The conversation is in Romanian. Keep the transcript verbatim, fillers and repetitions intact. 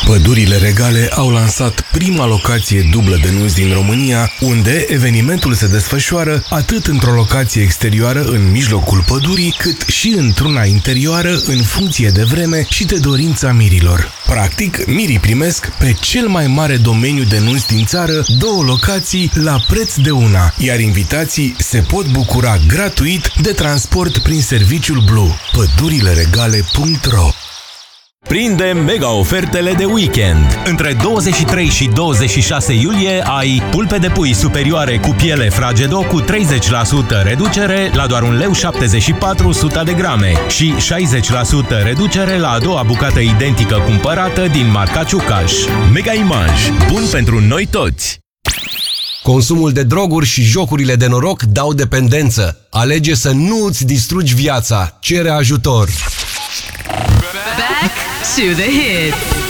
Pădurile Regale au lansat prima locație dublă de nunți din România, unde evenimentul se desfășoară atât într-o locație exterioară în mijlocul pădurii, cât și într-una interioară în funcție de vreme și de dorința mirilor. Practic, mirii primesc pe cel mai mare domeniu de nunți din țară două locații la preț de una, iar invitații se pot bucura gratuit de transport prin serviciul Blue. pădurile regale punct ro. Prinde mega ofertele de weekend. Între douăzeci și trei și douăzeci și șase iulie ai pulpe de pui superioare cu piele Fragedo cu treizeci la sută reducere la doar un leu șaptezeci și patru suta de grame și șaizeci la sută reducere la a doua bucată identică cumpărată din marca Ciucaș. Mega Image. Bun pentru noi toți! Consumul de droguri și jocurile de noroc dau dependență. Alege să nu îți distrugi viața. Cere ajutor. Back to the hits.